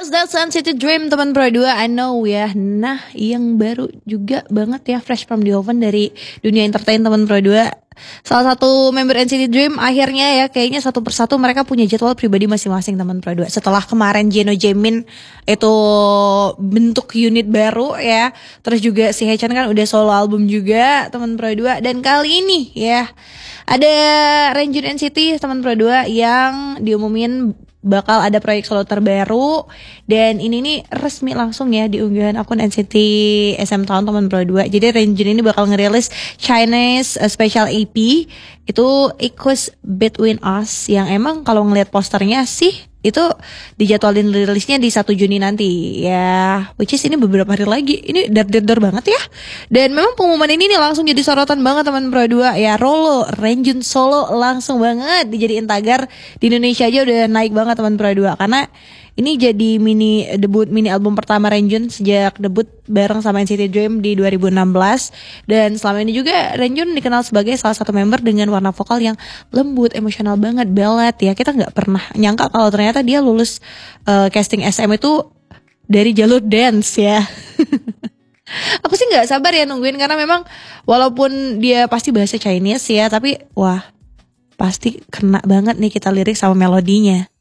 That's NCT Dream teman Pro 2. I know ya. Nah, yang baru juga banget ya, fresh from the oven dari dunia entertain teman Pro 2. Salah satu member NCT Dream akhirnya ya kayaknya satu persatu mereka punya jadwal pribadi masing-masing teman Pro 2. Setelah kemarin Jeno Jaemin itu bentuk unit baru ya. Terus juga si Haechan kan udah solo album juga teman Pro 2. Dan kali ini ya ada Renjun NCT teman Pro 2 yang diumumin bakal ada proyek solo terbaru. Dan ini nih resmi langsung ya di unggahan akun NCT SM Town teman Pro 2. Jadi Renjun ini bakal ngerilis Chinese special EP itu Equals Between Us, yang emang kalau ngeliat posternya sih itu dijadwalin rilisnya di 1 Juni nanti ya, which is ini beberapa hari lagi. Ini dar banget ya. Dan memang pengumuman ini nih langsung jadi sorotan banget teman Pro 2 ya. Rolo Renjun solo langsung banget dijadiin tagar di Indonesia aja udah naik banget teman Pro 2, karena ini jadi mini album pertama Renjun sejak debut bareng sama NCT Dream di 2016. Dan selama ini juga Renjun dikenal sebagai salah satu member dengan warna vokal yang lembut, emosional banget, ballad ya. Kita gak pernah nyangka kalau ternyata dia lulus casting SM itu dari jalur dance ya. Aku sih gak sabar ya nungguin, karena memang walaupun dia pasti bahasa Chinese ya, tapi wah pasti kena banget nih kita lirik sama melodinya.